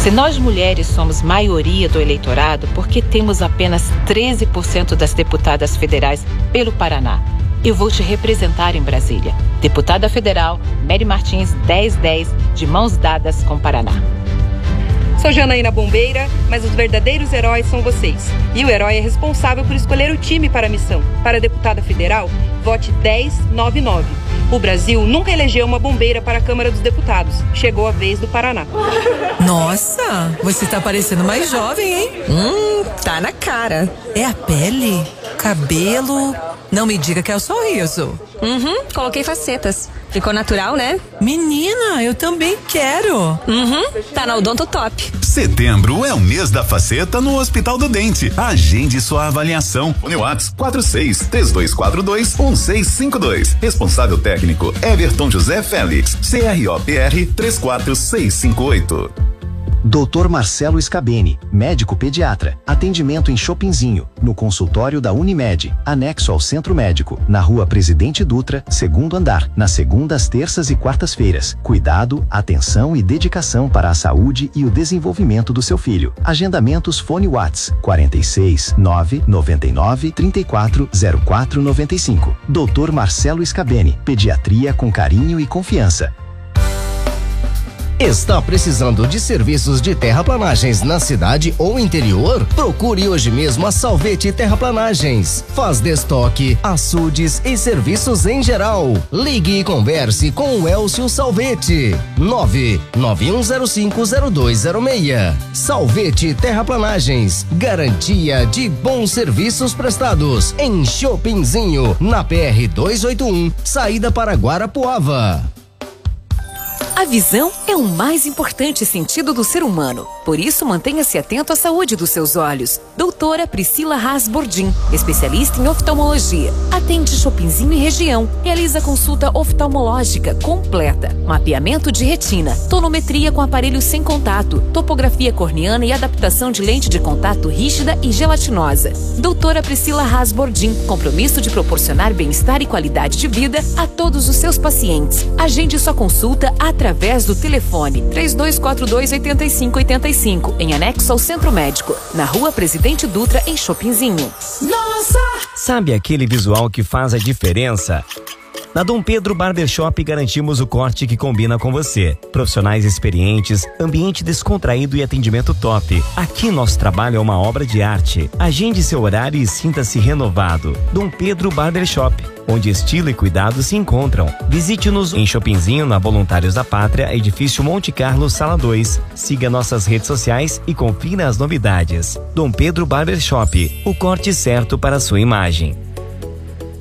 Se nós mulheres somos maioria do eleitorado, por que temos apenas 13% das deputadas federais pelo Paraná? Eu vou te representar em Brasília. Deputada federal, Mary Martins 1010, de mãos dadas com o Paraná. Sou Janaína Bombeira, mas os verdadeiros heróis são vocês. E o herói é responsável por escolher o time para a missão. Para a deputada federal, vote 1099. O Brasil nunca elegeu uma bombeira para a Câmara dos Deputados. Chegou a vez do Paraná. Nossa, você tá parecendo mais jovem, hein? Tá na cara. É a pele? Cabelo? Não me diga que é o sorriso. Coloquei facetas. Ficou natural, né? Menina, eu também quero. Tá na Odonto Top. Setembro é o mês da faceta no Hospital do Dente. Agende sua avaliação. Fone WhatsApp 46-3242-1652. Responsável técnico Everton José Félix. CROPR 34658. Dr. Marcelo Scabeni, médico pediatra. Atendimento em Chopinzinho, no consultório da Unimed, anexo ao Centro Médico, na Rua Presidente Dutra, º andar, nas segundas, terças e quartas-feiras. Cuidado, atenção e dedicação para a saúde e o desenvolvimento do seu filho. Agendamentos Fone WhatsApp 46 999 34 04 95. Dr. Marcelo Scabeni, pediatria com carinho e confiança. Está precisando de serviços de terraplanagens na cidade ou interior? Procure hoje mesmo a Salvete Terraplanagens. Faz destoque, açudes e serviços em geral. Ligue e converse com o Elcio Salvete. 991050206. Salvete Terraplanagens. Garantia de bons serviços prestados em Chopinzinho, na PR 281, saída para Guarapuava. A visão é o mais importante sentido do ser humano. Por isso, mantenha-se atento à saúde dos seus olhos. Doutora Priscila Haas Bordim, especialista em oftalmologia. Atende Chopinzinho e região. Realiza consulta oftalmológica completa. Mapeamento de retina. Tonometria com aparelho sem contato. Topografia corneana e adaptação de lente de contato rígida e gelatinosa. Doutora Priscila Haas Bordim. Compromisso de proporcionar bem-estar e qualidade de vida a todos os seus pacientes. Agende sua consulta através do telefone 3242-8585, em anexo ao Centro Médico, na Rua Presidente Dutra, em Chopinzinho. Nossa! Sabe aquele visual que faz a diferença? Na Dom Pedro Barbershop garantimos o corte que combina com você. Profissionais experientes, ambiente descontraído e atendimento top. Aqui nosso trabalho é uma obra de arte. Agende seu horário e sinta-se renovado. Dom Pedro Barbershop, onde estilo e cuidado se encontram. Visite-nos em Chopinzinho, na Voluntários da Pátria, edifício Monte Carlo, sala 2. Siga nossas redes sociais e confira as novidades. Dom Pedro Barbershop, o corte certo para a sua imagem.